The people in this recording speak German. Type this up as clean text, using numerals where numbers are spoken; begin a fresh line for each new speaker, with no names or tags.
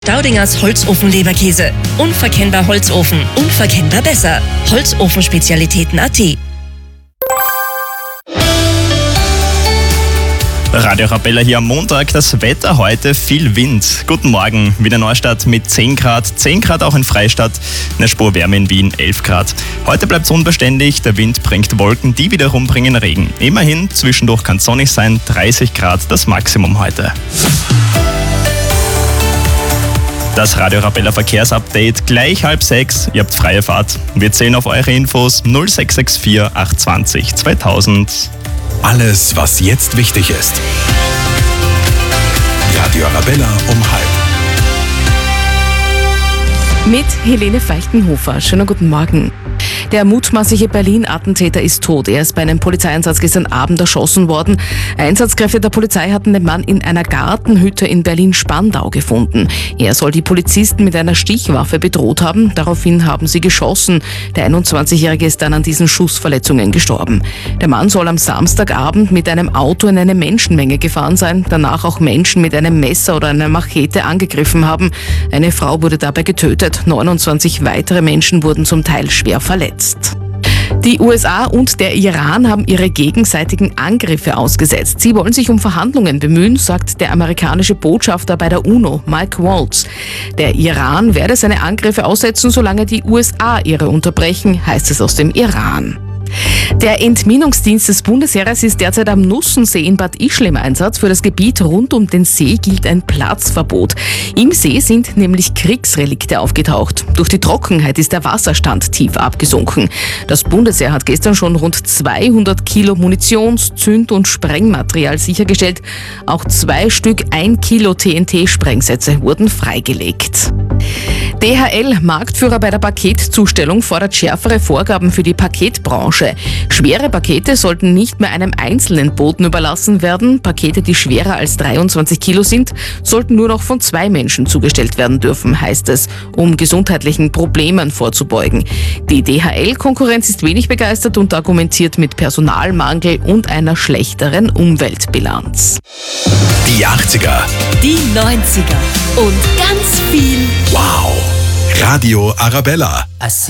Staudingers Holzofen-Leberkäse. Unverkennbar Holzofen. Unverkennbar besser. Holzofenspezialitäten.at.
Radio Arabella hier am Montag. Das Wetter heute, viel Wind. Guten Morgen. Wiener Neustadt mit 10 Grad. 10 Grad auch in Freistadt. Eine Spur Wärme in Wien, 11 Grad. Heute bleibt es unbeständig. Der Wind bringt Wolken, die wiederum bringen Regen. Immerhin, zwischendurch kann es sonnig sein. 30 Grad das Maximum heute. Das Radio Arabella Verkehrsupdate gleich 5:30. Ihr habt freie Fahrt. Wir zählen auf eure Infos 0664 820 2000.
Alles, was jetzt wichtig ist. Radio Arabella um 5:30.
Mit Helene Feichtenhofer. Schönen guten Morgen. Der mutmaßliche Berlin-Attentäter ist tot. Er ist bei einem Polizeieinsatz gestern Abend erschossen worden. Einsatzkräfte der Polizei hatten den Mann in einer Gartenhütte in Berlin-Spandau gefunden. Er soll die Polizisten mit einer Stichwaffe bedroht haben. Daraufhin haben sie geschossen. Der 21-Jährige ist dann an diesen Schussverletzungen gestorben. Der Mann soll am Samstagabend mit einem Auto in eine Menschenmenge gefahren sein, danach auch Menschen mit einem Messer oder einer Machete angegriffen haben. Eine Frau wurde dabei getötet. 29 weitere Menschen wurden zum Teil schwer verletzt. Die USA und der Iran haben ihre gegenseitigen Angriffe ausgesetzt. Sie wollen sich um Verhandlungen bemühen, sagt der amerikanische Botschafter bei der UNO, Mike Waltz. Der Iran werde seine Angriffe aussetzen, solange die USA ihre unterbrechen, heißt es aus dem Iran. Der Entminungsdienst des Bundesheeres ist derzeit am Nussensee in Bad Ischl im Einsatz. Für das Gebiet rund um den See gilt ein Platzverbot. Im See sind nämlich Kriegsrelikte aufgetaucht. Durch die Trockenheit ist der Wasserstand tief abgesunken. Das Bundesheer hat gestern schon rund 200 Kilo Munitions-, Zünd- und Sprengmaterial sichergestellt. Auch 2 Stück 1 Kilo TNT-Sprengsätze wurden freigelegt. DHL, Marktführer bei der Paketzustellung, fordert schärfere Vorgaben für die Paketbranche. Schwere Pakete sollten nicht mehr einem einzelnen Boten überlassen werden. Pakete, die schwerer als 23 Kilo sind, sollten nur noch von 2 Menschen zugestellt werden dürfen, heißt es, um gesundheitlichen Problemen vorzubeugen. Die DHL-Konkurrenz ist wenig begeistert und argumentiert mit Personalmangel und einer schlechteren Umweltbilanz.
Die 80er.
Die 90er. Und ganz viel
Wow. Radio Arabella.